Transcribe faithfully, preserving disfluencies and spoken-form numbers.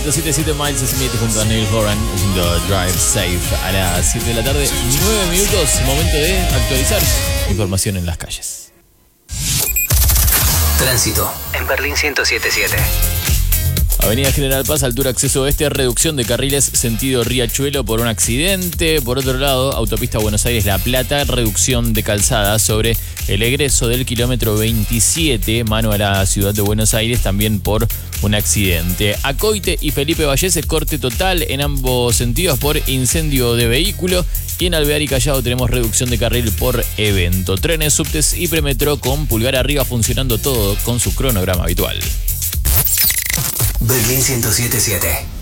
ciento siete punto siete Miles Smith junto a Neil Horan haciendo Drive Safe a las siete de la tarde, nueve minutos, momento de actualizar información en las calles. Tránsito en Berlín ciento siete punto siete. Avenida General Paz, altura acceso oeste, reducción de carriles sentido Riachuelo por un accidente. Por otro lado, autopista Buenos Aires-La Plata, reducción de calzada sobre el egreso del kilómetro veintisiete, mano a la ciudad de Buenos Aires, también por un accidente. Acoite y Felipe Vallese, corte total en ambos sentidos por incendio de vehículo. Y en Alvear y Callao tenemos reducción de carril por evento. Trenes, subtes y premetro con pulgar arriba funcionando todo con su cronograma habitual. Berlín ciento siete punto siete.